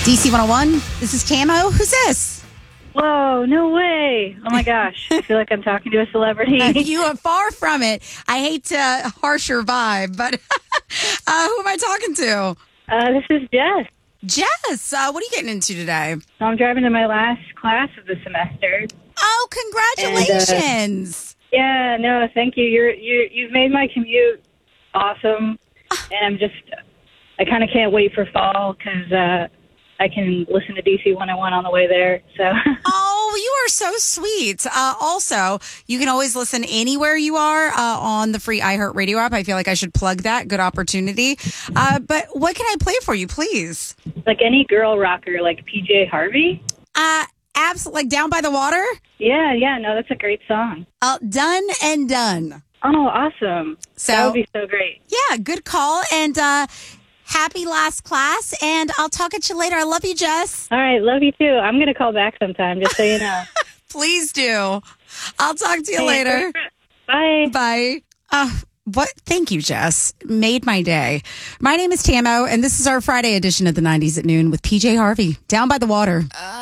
DC 101, this is Tamo. Who's this? Whoa, no way. Oh my gosh. I feel like I'm talking to a celebrity. You are far from it. I hate to harsh your vibe, but who am I talking to? This is Jess. Jess, what are you getting into today? So I'm driving to my last class of the semester. Oh, congratulations. Yeah, no, thank you. You've made my commute awesome. And I kind of can't wait for fall because I can listen to DC 101 on the way there. So. Oh, you are so sweet. Also, you can always listen anywhere you are on the free iHeartRadio app. I feel like I should plug that. Good opportunity. But what can I play for you, please? Like any girl rocker, like PJ Harvey? Absolutely. Like Down by the Water? Yeah, no, that's a great song. Done and done. Oh, awesome. So, that would be so great. Yeah, good call. And happy last class. And I'll talk at you later. I love you, Jess. All right, love you too. I'm going to call back sometime, just so you know. Please do. I'll talk to you later. Bye. Bye. What? Thank you, Jess. Made my day. My name is Tamo, and this is our Friday edition of the 90s at noon with PJ Harvey. Down by the Water.